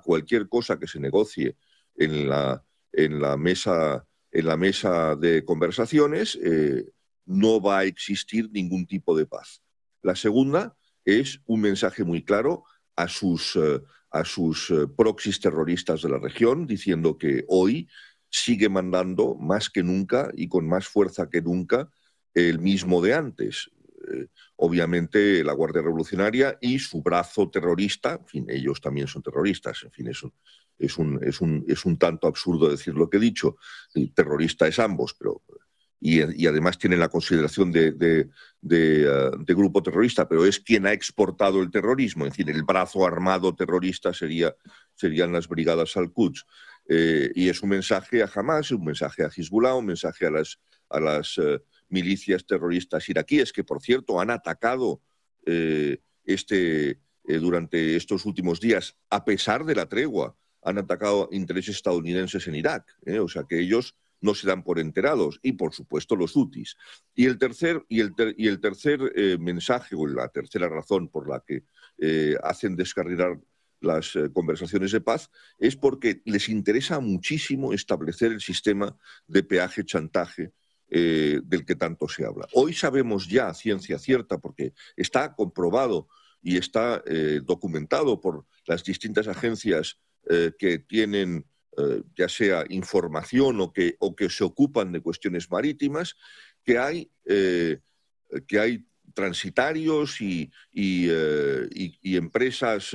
cualquier cosa que se negocie en la mesa de conversaciones, no va a existir ningún tipo de paz. La segunda es un mensaje muy claro a sus proxies terroristas de la región, diciendo que hoy sigue mandando más que nunca y con más fuerza que nunca el mismo de antes. Obviamente la Guardia Revolucionaria y su brazo terrorista, en fin, ellos también son terroristas, en fin, es un tanto absurdo decir lo que he dicho, terrorista es ambos, pero y además tienen la consideración de grupo terrorista, pero es quien ha exportado el terrorismo, es decir, el brazo armado terrorista serían las brigadas Al-Quds. Y es un mensaje a Hamas, un mensaje a Hezbollah, un mensaje a las milicias terroristas iraquíes, que por cierto han atacado durante estos últimos días, a pesar de la tregua, han atacado intereses estadounidenses en Irak. O sea que ellos no se dan por enterados, y por supuesto los hutis. Y el tercer mensaje, o la tercera razón por la que hacen descarrilar las conversaciones de paz, es porque les interesa muchísimo establecer el sistema de peaje-chantaje del que tanto se habla. Hoy sabemos ya a ciencia cierta, porque está comprobado y está documentado por las distintas agencias que tienen ya sea información o que se ocupan de cuestiones marítimas, que hay transitarios y empresas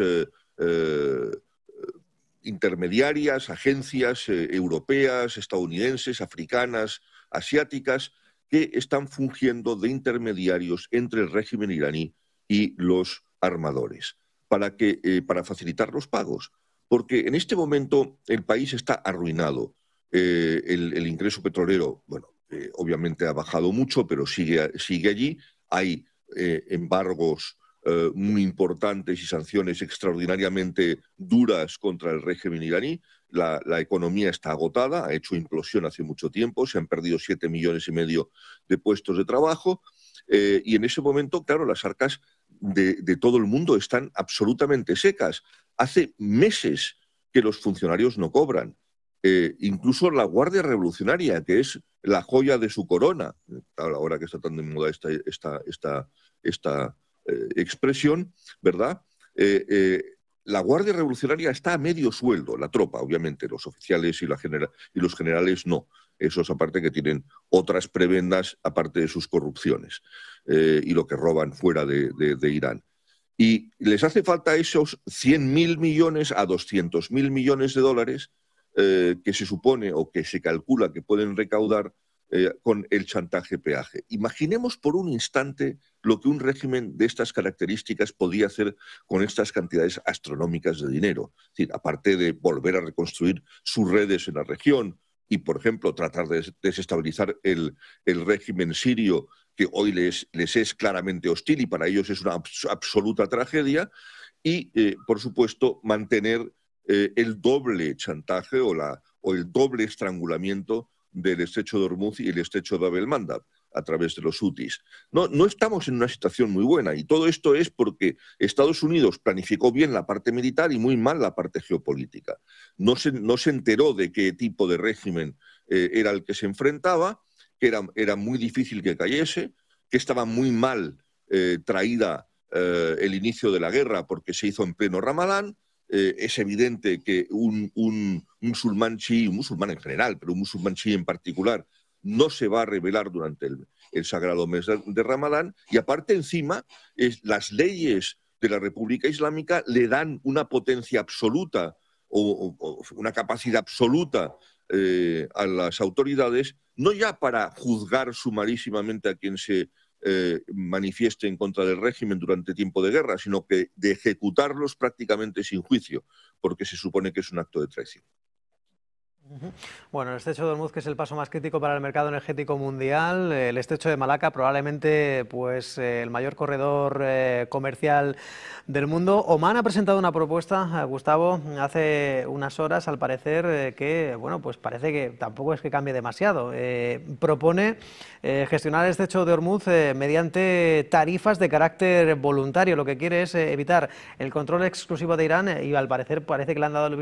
intermediarias, agencias europeas, estadounidenses, africanas, asiáticas, que están fungiendo de intermediarios entre el régimen iraní y los armadores para facilitar los pagos. Porque en este momento el país está arruinado. El ingreso petrolero, bueno, obviamente ha bajado mucho, pero sigue allí. Hay embargos muy importantes y sanciones extraordinariamente duras contra el régimen iraní. La economía está agotada, ha hecho implosión hace mucho tiempo, se han perdido 7,5 millones de puestos de trabajo. Y en ese momento, claro, las arcas de todo el mundo están absolutamente secas. Hace meses que los funcionarios no cobran. Incluso la Guardia Revolucionaria, que es la joya de su corona, ahora que está tan de moda esta expresión, ¿verdad? La Guardia Revolucionaria está a medio sueldo, la tropa, obviamente, los oficiales y los generales no. Esos aparte que tienen otras prebendas aparte de sus corrupciones y lo que roban fuera de Irán. Y les hace falta esos 100.000 millones a 200.000 millones de dólares que se supone o que se calcula que pueden recaudar con el chantaje-peaje. Imaginemos por un instante lo que un régimen de estas características podía hacer con estas cantidades astronómicas de dinero. Es decir, aparte de volver a reconstruir sus redes en la región y, por ejemplo, tratar de desestabilizar el régimen sirio, que hoy les es claramente hostil y para ellos es una absoluta tragedia, y, por supuesto, mantener el doble chantaje o el doble estrangulamiento del estrecho de Hormuz y el estrecho de Bab el-Mandab a través de los hutis. No estamos en una situación muy buena, y todo esto es porque Estados Unidos planificó bien la parte militar y muy mal la parte geopolítica. No se enteró de qué tipo de régimen era el que se enfrentaba, que era muy difícil que cayese, que estaba muy mal traída el inicio de la guerra porque se hizo en pleno Ramadán. Es evidente que un musulmán chií, un musulmán en general, pero un musulmán chií en particular, no se va a rebelar durante el sagrado mes de Ramadán, y aparte encima las leyes de la República Islámica le dan una potencia absoluta o una capacidad absoluta a las autoridades, no ya para juzgar sumarísimamente a quien se manifieste en contra del régimen durante tiempo de guerra, sino que de ejecutarlos prácticamente sin juicio, porque se supone que es un acto de traición. Bueno, el estrecho de Hormuz, que es el paso más crítico para el mercado energético mundial, el estrecho de Malaca, probablemente pues, el mayor corredor comercial del mundo. Oman ha presentado una propuesta, Gustavo, hace unas horas, al parecer, que bueno, pues parece que tampoco es que cambie demasiado. Propone gestionar el estrecho de Hormuz mediante tarifas de carácter voluntario. Lo que quiere es evitar el control exclusivo de Irán y, al parecer, parece que le han dado el